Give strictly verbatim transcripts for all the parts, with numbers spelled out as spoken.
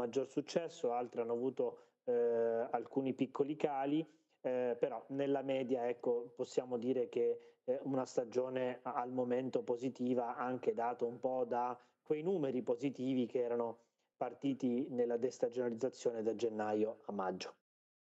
maggior successo, altre hanno avuto eh, alcuni piccoli cali, eh, però nella media, ecco, possiamo dire che eh, una stagione al momento positiva, anche dato un po' da quei numeri positivi che erano partiti nella destagionalizzazione da gennaio a maggio.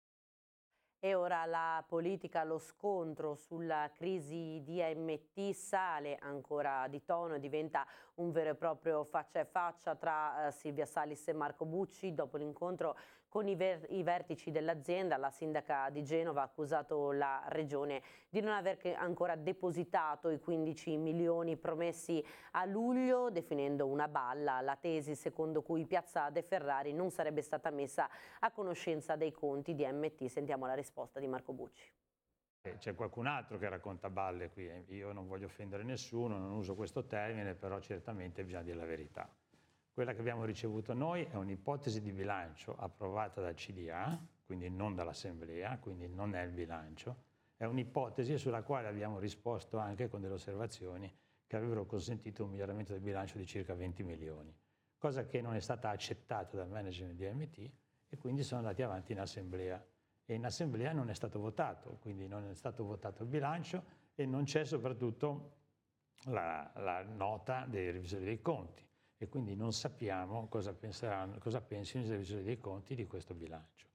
E ora la politica, lo scontro sulla crisi D M T sale ancora di tono e diventa un vero e proprio faccia a faccia tra eh, Silvia Salis e Marco Bucci. Dopo l'incontro con i, ver i vertici dell'azienda, la sindaca di Genova ha accusato la regione di non aver ancora depositato i quindici milioni promessi a luglio, definendo una balla la tesi secondo cui Piazza De Ferrari non sarebbe stata messa a conoscenza dei conti D M T. Sentiamo la risposta di Marco Bucci. C'è qualcun altro che racconta balle qui, io non voglio offendere nessuno, non uso questo termine, però certamente bisogna dire la verità. Quella che abbiamo ricevuto noi è un'ipotesi di bilancio approvata dal C D A, quindi non dall'Assemblea, quindi non è il bilancio, è un'ipotesi sulla quale abbiamo risposto anche con delle osservazioni che avrebbero consentito un miglioramento del bilancio di circa venti milioni, cosa che non è stata accettata dal management di D M T e quindi sono andati avanti in Assemblea. E in Assemblea non è stato votato, quindi non è stato votato il bilancio e non c'è soprattutto la, la nota dei revisori dei conti e quindi non sappiamo cosa, penseranno, cosa pensino i revisori dei conti di questo bilancio.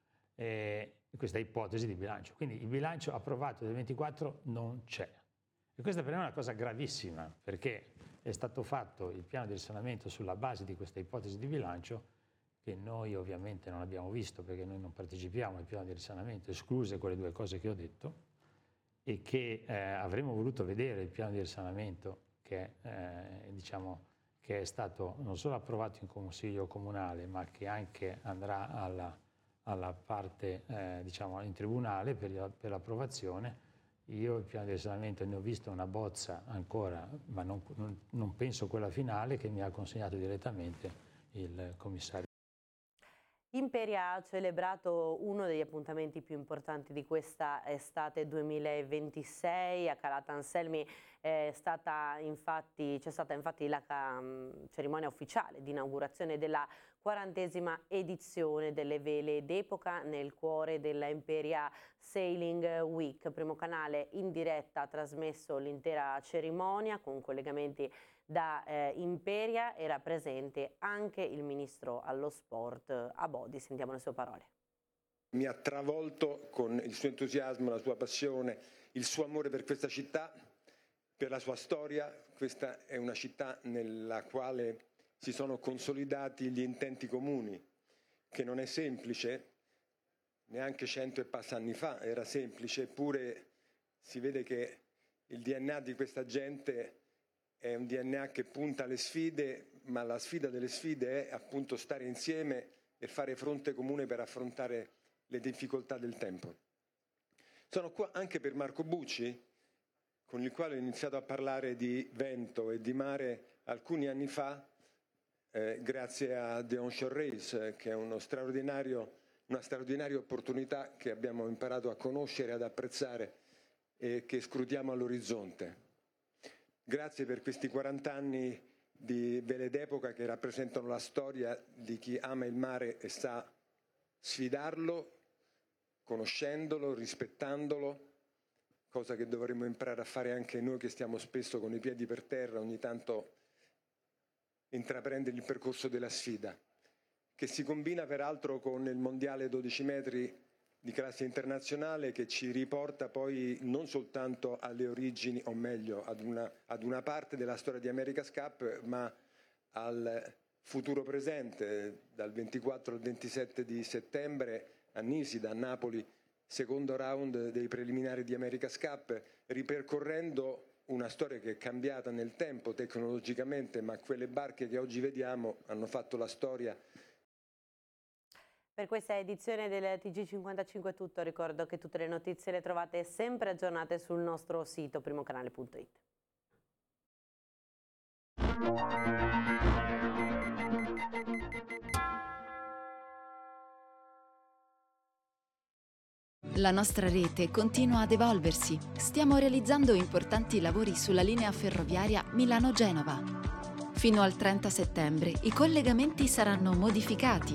E questa è ipotesi di bilancio. Quindi il bilancio approvato del ventiquattro non c'è. E questa per me è una cosa gravissima perché è stato fatto il piano di risanamento sulla base di questa ipotesi di bilancio che noi ovviamente non abbiamo visto perché noi non partecipiamo al piano di risanamento, escluse quelle due cose che ho detto, e che eh, avremmo voluto vedere il piano di risanamento che, eh, diciamo, che è stato non solo approvato in Consiglio Comunale, ma che anche andrà alla, alla parte, eh, diciamo, in tribunale per, per l'approvazione. Io il piano di risanamento ne ho visto una bozza ancora, ma non, non, non penso quella finale che mi ha consegnato direttamente il commissario. Imperia ha celebrato uno degli appuntamenti più importanti di questa estate duemilaventisei. A Cala Anselmi è stata infatti, c'è stata infatti la um, cerimonia ufficiale di inaugurazione della quarantesima edizione delle vele d'epoca nel cuore della Imperia Sailing Week. Primo canale in diretta ha trasmesso l'intera cerimonia con collegamenti da eh, Imperia. Era presente anche il ministro allo sport Abodi. Sentiamo le sue parole. Mi ha travolto con il suo entusiasmo, la sua passione, il suo amore per questa città, per la sua storia. Questa è una città nella quale si sono consolidati gli intenti comuni, che non è semplice, neanche cento e passa anni fa era semplice, eppure si vede che il D N A di questa gente è un D N A che punta alle sfide, ma la sfida delle sfide è appunto stare insieme e fare fronte comune per affrontare le difficoltà del tempo. Sono qua anche per Marco Bucci, con il quale ho iniziato a parlare di vento e di mare alcuni anni fa, eh, grazie a The Onshore Race, che è uno straordinario, una straordinaria opportunità che abbiamo imparato a conoscere, ad apprezzare e che scrutiamo all'orizzonte. Grazie per questi quaranta anni di vele d'epoca che rappresentano la storia di chi ama il mare e sa sfidarlo, conoscendolo, rispettandolo, cosa che dovremmo imparare a fare anche noi che stiamo spesso con i piedi per terra, ogni tanto intraprendere il percorso della sfida, che si combina peraltro con il mondiale dodici metri di classe internazionale che ci riporta poi non soltanto alle origini, o meglio ad una, ad una parte della storia di America's Cup, ma al futuro presente, dal ventiquattro al ventisette di settembre a Nisida, a Napoli, secondo round dei preliminari di America's Cup, ripercorrendo una storia che è cambiata nel tempo tecnologicamente, ma quelle barche che oggi vediamo hanno fatto la storia. Per questa edizione del T G cinquantacinque è tutto. Ricordo che tutte le notizie le trovate sempre aggiornate sul nostro sito primocanale punto it. La nostra rete continua ad evolversi. Stiamo realizzando importanti lavori sulla linea ferroviaria Milano-Genova. Fino al trenta settembre i collegamenti saranno modificati